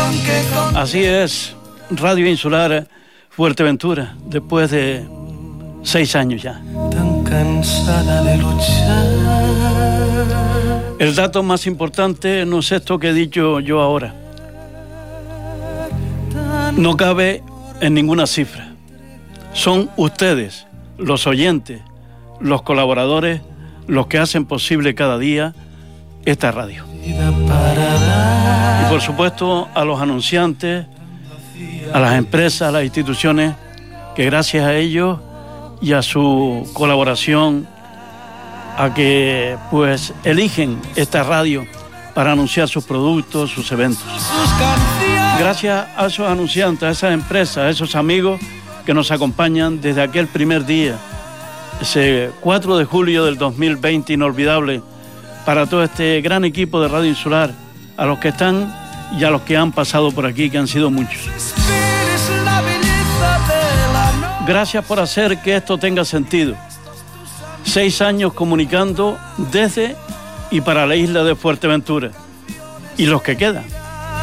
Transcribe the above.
Así es, Radio Insular Fuerteventura, después de 6 años ya. Tan cansada de luchar. El dato más importante no es esto que he dicho yo ahora. No cabe en ninguna cifra. Son ustedes, los oyentes, los colaboradores, los que hacen posible cada día esta radio. Y por supuesto a los anunciantes, a las empresas, a las instituciones, que gracias a ellos y a su colaboración, a que pues eligen esta radio para anunciar sus productos, sus eventos. Gracias a esos anunciantes, a esas empresas, a esos amigos que nos acompañan desde aquel primer día, ese 4 de julio del 2020 inolvidable, para todo este gran equipo de Radio Insular, a los que están y a los que han pasado por aquí, que han sido muchos. Gracias por hacer que esto tenga sentido. 6 años comunicando desde y para la isla de Fuerteventura. Y los que quedan.